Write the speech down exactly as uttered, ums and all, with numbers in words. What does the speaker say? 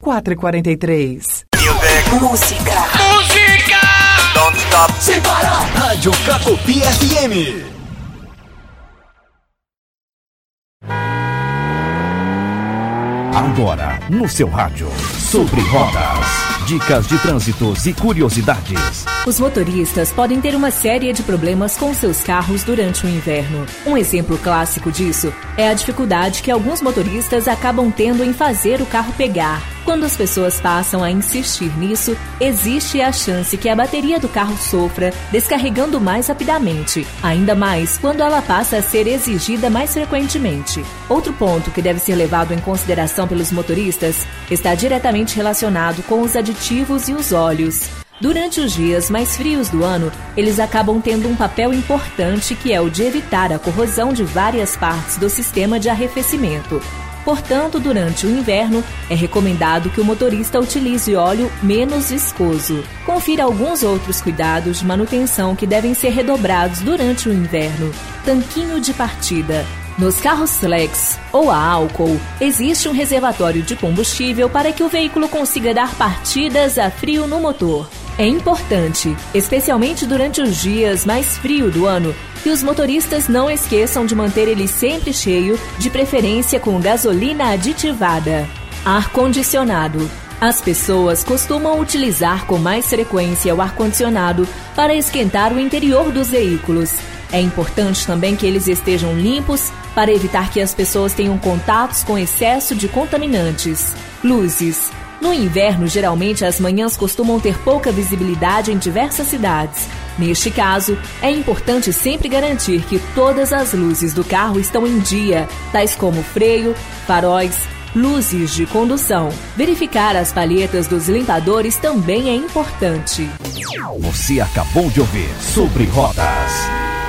quatro e quarenta e três. Música. Música. Don't stop. Sem parar. Rádio Cacopi F M. Agora, no seu rádio, Sobre Rodas. Dicas de trânsitos e curiosidades. Os motoristas podem ter uma série de problemas com seus carros durante o inverno. Um exemplo clássico disso é a dificuldade que alguns motoristas acabam tendo em fazer o carro pegar. Quando as pessoas passam a insistir nisso, existe a chance que a bateria do carro sofra, descarregando mais rapidamente, ainda mais quando ela passa a ser exigida mais frequentemente. Outro ponto que deve ser levado em consideração pelos motoristas está diretamente relacionado com os aditivos e os óleos. Durante os dias mais frios do ano, eles acabam tendo um papel importante, que é o de evitar a corrosão de várias partes do sistema de arrefecimento. Portanto, durante o inverno, é recomendado que o motorista utilize óleo menos viscoso. Confira alguns outros cuidados de manutenção que devem ser redobrados durante o inverno. Tanquinho de partida. Nos carros flex ou a álcool, existe um reservatório de combustível para que o veículo consiga dar partidas a frio no motor. É importante, especialmente durante os dias mais frios do ano, que os motoristas não esqueçam de manter ele sempre cheio, de preferência com gasolina aditivada. Ar-condicionado. As pessoas costumam utilizar com mais frequência o ar-condicionado para esquentar o interior dos veículos. É importante também que eles estejam limpos para evitar que as pessoas tenham contatos com excesso de contaminantes. Luzes. No inverno, geralmente as manhãs costumam ter pouca visibilidade em diversas cidades. Neste caso, é importante sempre garantir que todas as luzes do carro estão em dia, tais como freio, faróis, luzes de condução. Verificar as palhetas dos limpadores também é importante. Você acabou de ouvir Sobre Rodas.